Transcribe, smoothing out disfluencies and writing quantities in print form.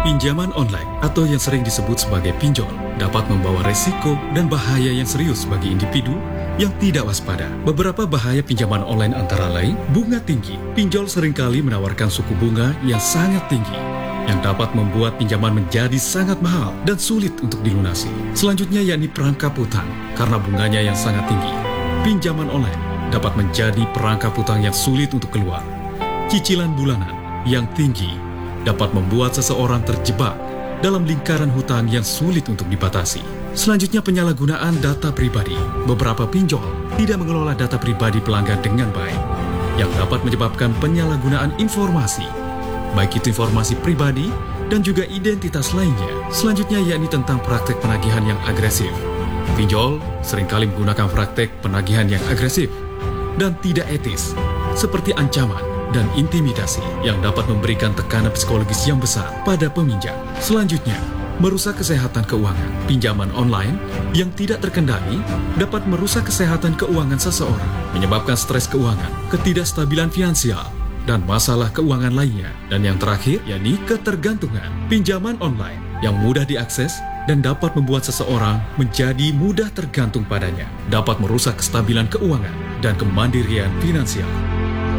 Pinjaman online atau yang sering disebut sebagai pinjol dapat membawa resiko dan bahaya yang serius bagi individu yang tidak waspada. Beberapa bahaya pinjaman online antara lain bunga tinggi. Pinjol seringkali menawarkan suku bunga yang sangat tinggi yang dapat membuat pinjaman menjadi sangat mahal dan sulit untuk dilunasi. Selanjutnya yakni perangkap hutang karena bunganya yang sangat tinggi. Pinjaman online dapat menjadi perangkap hutang yang sulit untuk keluar. Cicilan bulanan yang tinggi dapat membuat seseorang terjebak dalam lingkaran hutang yang sulit untuk dibatasi. Selanjutnya penyalahgunaan data pribadi. Beberapa pinjol tidak mengelola data pribadi pelanggan dengan baik, yang dapat menyebabkan penyalahgunaan informasi, baik itu informasi pribadi dan juga identitas lainnya. Selanjutnya yakni tentang praktek penagihan yang agresif. Pinjol seringkali menggunakan praktek penagihan yang agresif dan tidak etis, seperti ancaman dan intimidasi yang dapat memberikan tekanan psikologis yang besar pada peminjam. Selanjutnya, merusak kesehatan keuangan. Pinjaman online yang tidak terkendali dapat merusak kesehatan keuangan seseorang, menyebabkan stres keuangan, ketidakstabilan finansial, dan masalah keuangan lainnya. Dan yang terakhir, yakni ketergantungan. Pinjaman online yang mudah diakses dan dapat membuat seseorang menjadi mudah tergantung padanya, dapat merusak kestabilan keuangan dan kemandirian finansial.